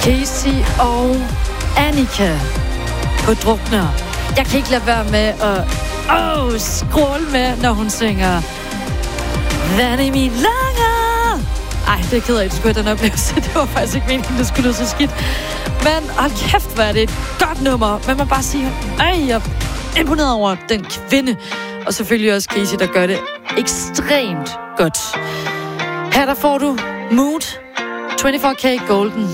Casey og Annika på Drukner. Jeg kan ikke lade være med at skråle med, når hun synger Vand i min langer. Ej, det er ked af, du skulle have den oplevelse. Det var faktisk ikke meningen, det skulle lyde så skidt. Men hold kæft, hvad er det et godt nummer. Man må bare sige, jeg er imponeret over den kvinde. Og selvfølgelig også Casey, der gør det ekstremt godt. Her der får du Mood, 24K Golden.